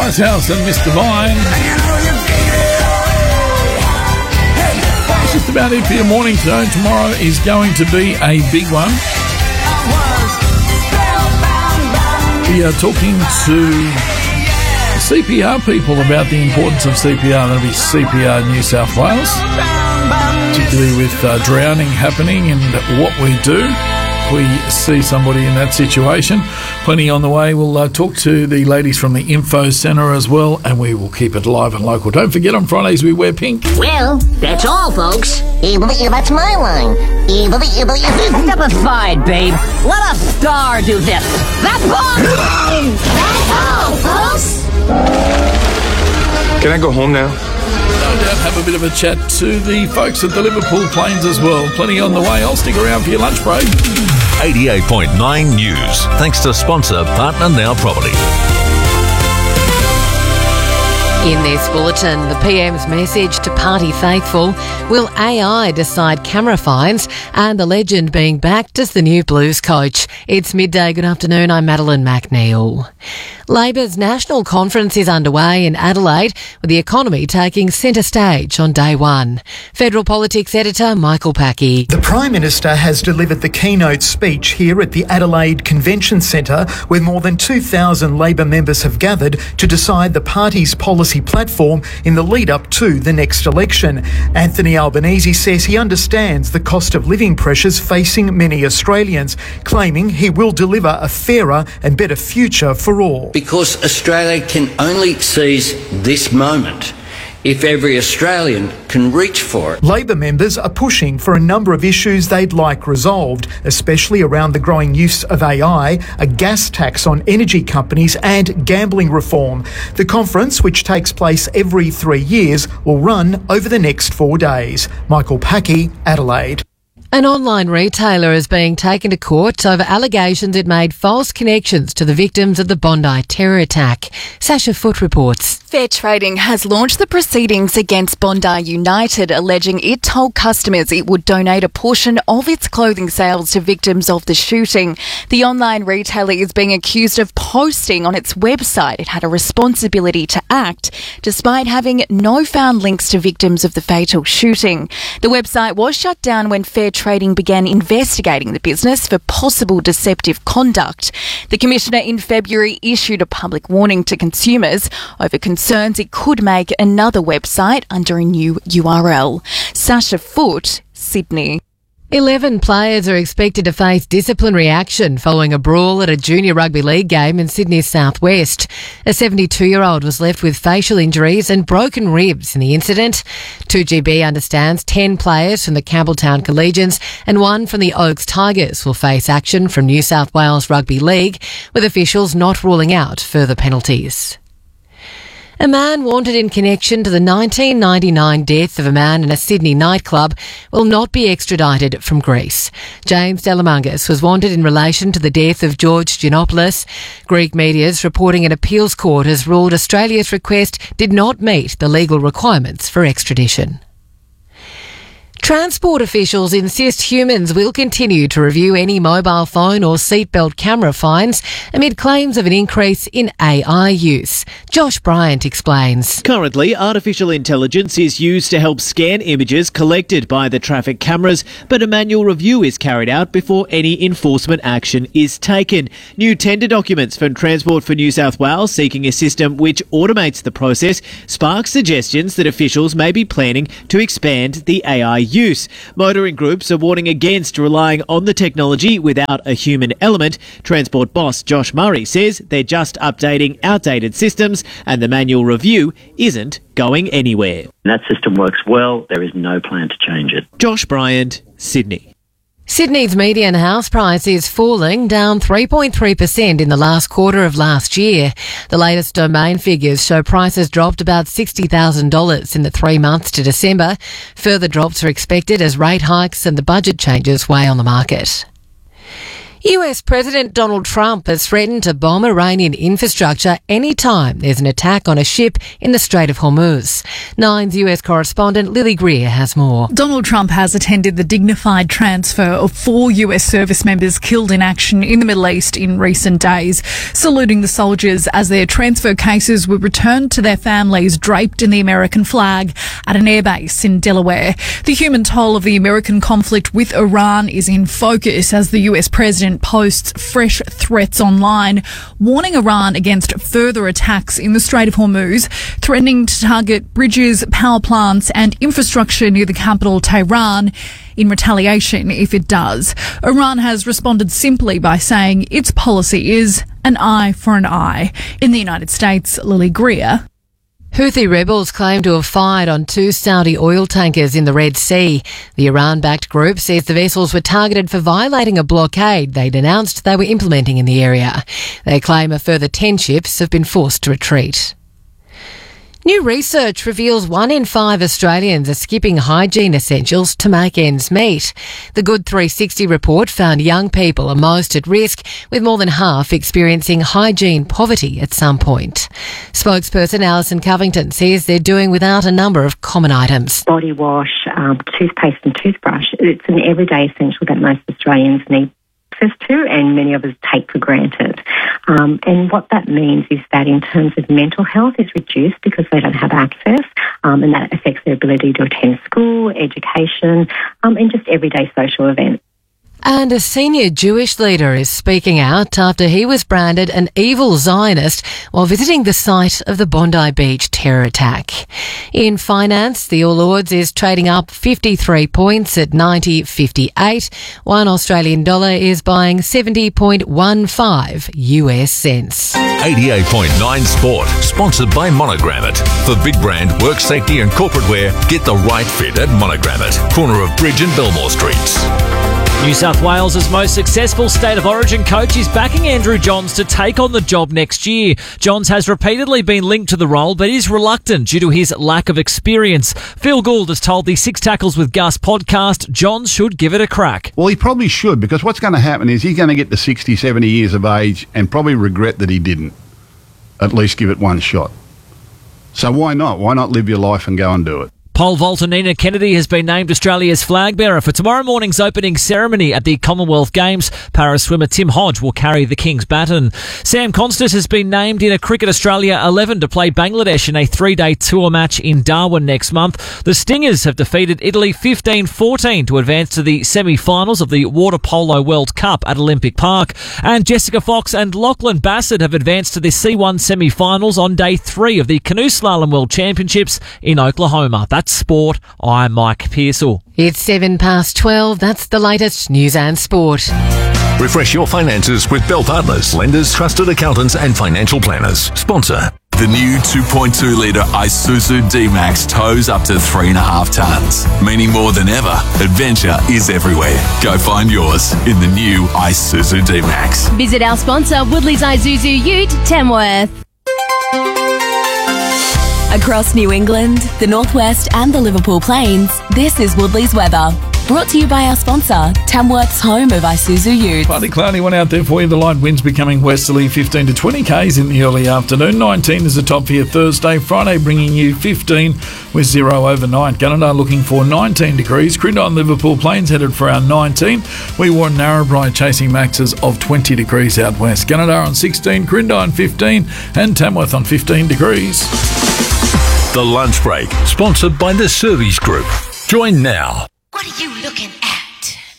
Wisehouse and Mr. Vine. That's just about it for your morning zone. Tomorrow is going to be a big one. We are talking to CPR people about the importance of CPR. That'll be CPR New South Wales, particularly with drowning happening and what we do if we see somebody in that situation. Plenty on the way. We'll talk to the ladies from the Info Centre as well, and we will keep it live and local. Don't forget, on Fridays we wear pink. Well, that's all, folks. That's my line. Step aside, babe. Let a star do this. That's all. That's all, folks. Can I go home now? No doubt have a bit of a chat to the folks at the Liverpool Plains as well. Plenty on the way. I'll stick around for your lunch break. 88.9 News. Thanks to sponsor Partner Now Property. In this bulletin, the PM's message to party faithful: will AI decide camera fines? And the legend being backed as the new Blues coach. It's midday. Good afternoon. I'm Madeline McNeil. Labor's national conference is underway in Adelaide, with the economy taking centre stage on day one. Federal Politics editor Michael Packey. The Prime Minister has delivered the keynote speech here at the Adelaide Convention Centre, where more than 2,000 Labor members have gathered to decide the party's policy platform in the lead up to the next election. Anthony Albanese says he understands the cost of living pressures facing many Australians, claiming he will deliver a fairer and better future for all. Because Australia can only seize this moment if every Australian can reach for it. Labor members are pushing for a number of issues they'd like resolved, especially around the growing use of AI, a gas tax on energy companies and gambling reform. The conference, which takes place every 3 years, will run over the next 4 days. Michael Packey, Adelaide. An online retailer is being taken to court over allegations it made false connections to the victims of the Bondi terror attack. Sasha Foote reports. Fair Trading has launched the proceedings against Bondi United, alleging it told customers it would donate a portion of its clothing sales to victims of the shooting. The online retailer is being accused of posting on its website it had a responsibility to act, despite having no found links to victims of the fatal shooting. The website was shut down when Fair Trading began investigating the business for possible deceptive conduct. The Commissioner in February issued a public warning to consumers over concerns it could make another website under a new URL. Sasha Foote, Sydney. 11 players are expected to face disciplinary action following a brawl at a junior rugby league game in Sydney's southwest. A 72-year-old was left with facial injuries and broken ribs in the incident. 2GB understands 10 players from the Campbelltown Collegians and 1 from the Oaks Tigers will face action from New South Wales Rugby League, with officials not ruling out further penalties. A man wanted in connection to the 1999 death of a man in a Sydney nightclub will not be extradited from Greece. James Delamangas was wanted in relation to the death of George Giannopoulos. Greek media is reporting an appeals court has ruled Australia's request did not meet the legal requirements for extradition. Transport officials insist humans will continue to review any mobile phone or seatbelt camera fines amid claims of an increase in AI use. Josh Bryant explains. Currently, artificial intelligence is used to help scan images collected by the traffic cameras, but a manual review is carried out before any enforcement action is taken. New tender documents from Transport for New South Wales seeking a system which automates the process sparks suggestions that officials may be planning to expand the AI use. Motoring groups are warning against relying on the technology without a human element. Transport boss Josh Murray says they're just updating outdated systems and the manual review isn't going anywhere. That system works well. There is no plan to change it. Josh Bryant, Sydney. Sydney's median house price is falling, down 3.3% in the last quarter of last year. The latest Domain figures show prices dropped about $60,000 in the 3 months to December. Further drops are expected as rate hikes and the budget changes weigh on the market. US President Donald Trump has threatened to bomb Iranian infrastructure anytime there's an attack on a ship in the Strait of Hormuz. Nine's US correspondent Lily Greer has more. Donald Trump has attended the dignified transfer of 4 US service members killed in action in the Middle East in recent days, saluting the soldiers as their transfer cases were returned to their families draped in the American flag at an airbase in Delaware. The human toll of the American conflict with Iran is in focus as the US president posts fresh threats online, warning Iran against further attacks in the Strait of Hormuz, threatening to target bridges, power plants and infrastructure near the capital, Tehran, in retaliation if it does. Iran has responded simply by saying its policy is an eye for an eye. In the United States, Lily Greer. Houthi rebels claim to have fired on 2 Saudi oil tankers in the Red Sea. The Iran-backed group says the vessels were targeted for violating a blockade they'd announced they were implementing in the area. They claim a further 10 ships have been forced to retreat. New research reveals 1 in 5 Australians are skipping hygiene essentials to make ends meet. The Good 360 report found young people are most at risk, with more than half experiencing hygiene poverty at some point. Spokesperson Alison Covington says they're doing without a number of common items. Body wash, toothpaste and toothbrush. It's an everyday essential that most Australians need access to and many of us take for granted. And what that means is that in terms of mental health is reduced because they don't have access, and that affects their ability to attend school, education, and just everyday social events. And a senior Jewish leader is speaking out after he was branded an evil Zionist while visiting the site of the Bondi Beach terror attack. In finance, the All Ords is trading up 53 points at 90.58. 1 Australian dollar is buying 70.15 US cents. 88.9 Sport, sponsored by Monogram It. For big brand, work safety and corporate wear, get the right fit at Monogram It. Corner of Bridge and Belmore Streets. New South Wales' most successful State of Origin coach is backing Andrew Johns to take on the job next year. Johns has repeatedly been linked to the role, but is reluctant due to his lack of experience. Phil Gould has told the Six Tackles with Gus podcast Johns should give it a crack. Well, he probably should, because what's going to happen is he's going to get to 60, 70 years of age and probably regret that he didn't at least give it one shot. So why not? Why not live your life and go and do it? Pole vaulter Nina Kennedy has been named Australia's flag bearer for tomorrow morning's opening ceremony at the Commonwealth Games. Para swimmer Tim Hodge will carry the King's baton. Sam Constant has been named in a Cricket Australia 11 to play Bangladesh in a 3-day tour match in Darwin next month. The Stingers have defeated Italy 15-14 to advance to the semi-finals of the Water Polo World Cup at Olympic Park. And Jessica Fox and Lachlan Bassett have advanced to the C1 semi-finals on day 3 of the Canoe Slalom World Championships in Oklahoma. That's sport. I'm Mike Pearsall. It's 12:07. That's the latest news and sport. Refresh your finances with Bell Partners, lenders, trusted accountants and financial planners. Sponsor. The new 2.2-litre Isuzu D-Max tows up to 3.5 tonnes, meaning more than ever, adventure is everywhere. Go find yours in the new Isuzu D-Max. Visit our sponsor, Woodley's Isuzu Ute, Tamworth. Across New England, the Northwest and the Liverpool Plains, this is Woodley's weather. Brought to you by our sponsor, Tamworth's home of Isuzu Utes. Partly cloudy one out there for you. The light winds becoming westerly, 15 to 20 k's in the early afternoon. 19 is the top for your Thursday. Friday bringing you 15 with 0 overnight. Gunnedah looking for 19 degrees. Crindon Liverpool Plains headed for around 19. We were Narrabri chasing maxes of 20 degrees out west. Gunnedah on 16, Crindon 15 and Tamworth on 15 degrees. The Lunch Break, sponsored by the Service Group. Join now. What are you looking at?